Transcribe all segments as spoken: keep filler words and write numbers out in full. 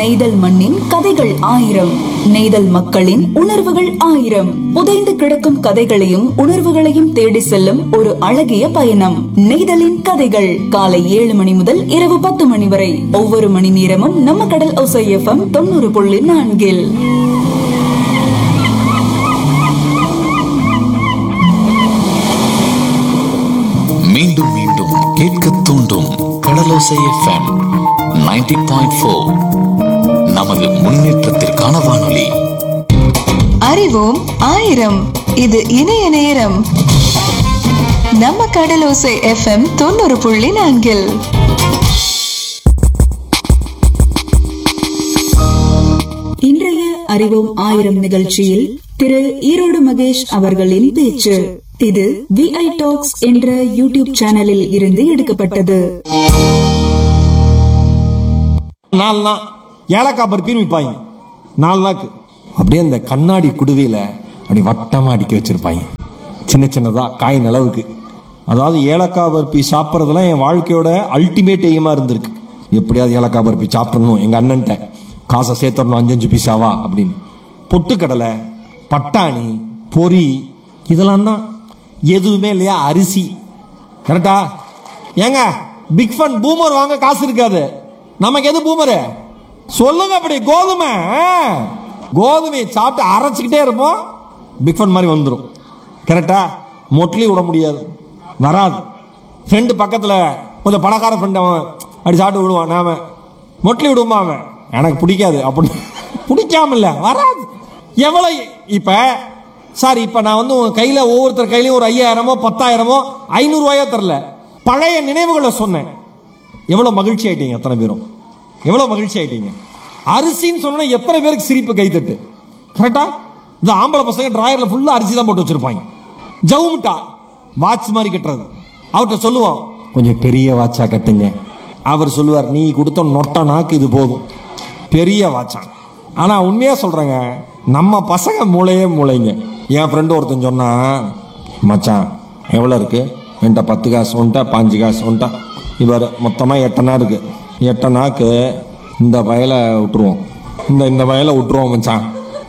நெய்தல் மண்ணின் கதைகள் ஆயிரம், நெய்தல் மக்களின் உணர்வுகள் ஆயிரம். புதைந்து கிடக்கும் கதைகளையும் உணர்வுகளையும் தேடி செல்லும் ஒரு அழகிய பயணம். நெய்தலின் கதைகள் காலை ஏழு மணி முதல் இரவு பத்து மணி வரை ஒவ்வொரு மணி நேரமும் நம்ம கடல் ஓசை எஃப்எம் தொண்ணூறு புள்ளி நான்கில். மீண்டும் மீண்டும் கேட்க தூண்டும் கடலோசை எஃப்எம் நைன்டி பாயிண்ட் ஃபோர். நமது முன்னேற்றத்திற்கான வானொலி. அறிவோம் ஆயிரம். இது இணைய நேரம். நம்ம கடலோசை எஃப்எம் தொண்ணூறு புள்ளி நான்கில். இன்றைய அறிவோம் ஆயிரம் நிகழ்ச்சியில் திரு ஈரோடு மகேஷ் அவர்களின் பேச்சு. இது வி ஐ டாக்ஸ் என்ற யூடியூப் சேனலில் இருந்து எடுக்கப்பட்டது. நாலு நாள் ஏலக்காய் பருப்பின்னு விற்பாங்க. நாலு நாக்கு அப்படியே அந்த கண்ணாடி குடுவையில் அப்படி வட்டமாக அடிக்க வச்சிருப்பாங்க, சின்ன சின்னதாக காய் நிலவுக்கு. அதாவது ஏலக்காய் பருப்பி சாப்பிட்றதுலாம் என் வாழ்க்கையோட அல்டிமேட் எய்மாக இருந்திருக்கு. எப்படியாவது ஏலக்காய் பருப்பி சாப்பிடணும், எங்கள் அண்ணன்ட்ட காசை சேர்த்துடணும், அஞ்சஞ்சு பீஸாவா அப்படின்னு. பொட்டுக்கடலை, பட்டாணி, பொரி, இதெல்லாம் தான். எதுவுமே இல்லையா அரிசி. கரெக்டா? ஏங்க பிக் ஃபன் பூமர் வாங்க காசு இருக்காது. நமக்கு எது பூமரு சொல்லுங்க. அப்படி கோதுமை கோதுமையை சாப்பிட்டு அரைச்சிக்கிட்டே இருப்போம், பிக் ஃபன் மாதிரி வந்துடும். கரெக்டா? மொட்லி விட முடியாது, வராது. ஃப்ரெண்டு பக்கத்தில் கொஞ்சம் பணக்கார ஃப்ரெண்ட் அவன் அப்படி சாப்பிட்டு விடுவான், நாம மொட்லி விடுமா அவன் எனக்கு பிடிக்காது அப்படின்னு. பிடிக்காமல வராது. எவ்வளோ இப்போ சார் இப்போ நான் வந்து உங்கள் கையில் ஒவ்வொருத்தர் கையிலையும் ஒரு ஐயாயிரமோ பத்தாயிரமோ ஐநூறுரூவாயோ தரல, பழைய நினைவுகளை சொன்னேன். எவ்வளோ மகிழ்ச்சி ஆயிட்டீங்க அத்தனை பேரும், எவ்வளோ மகிழ்ச்சி ஆயிட்டீங்க. அரிசின்னு சொன்னா எத்தனை பேருக்கு சிரிப்பு கைத்தட்டு. கரெக்டா? இந்த ஆம்பளை பசங்க டிராயரில் ஃபுல்லாக அரிசி தான் போட்டு வச்சிருப்பாங்க. ஜவுமிட்டா வாட்ச் மாதிரி கட்டுறது. அவர்கிட்ட சொல்லுவோம் கொஞ்சம் பெரிய வாட்சா கட்டுங்க. அவர் சொல்லுவார் நீ கொடுத்த நொட்ட நாக்கு இது போதும், பெரிய வாட்சா. ஆனால் உண்மையாக சொல்கிறேங்க, நம்ம பசங்க மூளையே மூளைங்க. என் ஃப்ரெண்டு ஒருத்தன் சொன்னா, மச்சான் எவ்வளோ இருக்கு என்கிட்ட, பத்து காசு ஒன்ட்டா பாஞ்சு காசு ஒன்ட்டா, இவர் மொத்தமாக எட்டனா இருக்கு, எட்டனாக்கு இந்த வயலை விட்டுருவோம், இந்த இந்த வயலை விட்டுருவோம் மச்சான்.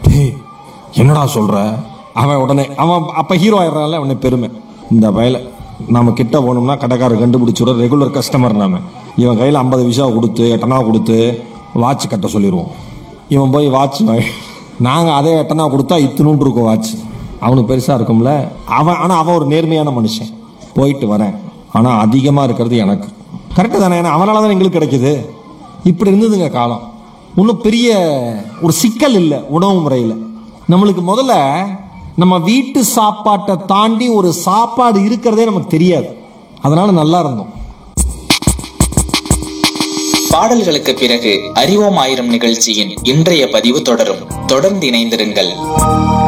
என்னடா சொல்கிற? அவன் உடனே அவன் அப்போ ஹீரோ ஆயிடுறான்ல, அவனை பெருமை. இந்த வயலை நம்ம கிட்ட போனோம்னா கடைக்காரர் கண்டுபிடிச்சிட, ரெகுலர் கஸ்டமர் நாம. இவன் கையில் ஐம்பது விஷா கொடுத்து எட்டனா கொடுத்து வாட்ச் கட்ட சொல்லிடுவோம். இவன் போய் வாட்ச் நாங்கள் அதே எட்டனா கொடுத்தா இத்தினூன்று இருக்கும் வாட்ச், அவனுக்கு பெருசாக இருக்கும்ல அவன். ஆனால் அவன் ஒரு நேர்மையான மனுஷன். போயிட்டு வரேன், ஆனால் அதிகமாக இருக்கிறது எனக்கு. கரெக்டு தானே? ஏன்னா அவனால தான் எங்களுக்கு கிடைக்குது. இப்படி இருந்ததுங்க காலம். ஒன்றும் பெரிய ஒரு சிக்கல் இல்லை உணவு முறையில். நம்மளுக்கு முதல்ல நம்ம வீட்டு சாப்பாட்டை தாண்டி ஒரு சாப்பாடு இருக்கிறதே நமக்கு தெரியாது. அதனால நல்லா இருந்தோம். பாடல்களுக்கு பிறகு அறிவோம் ஆயிரம் நிகழ்ச்சியின் இன்றைய பதிவு தொடரும். தொடர்ந்து இணைந்திருங்கள்.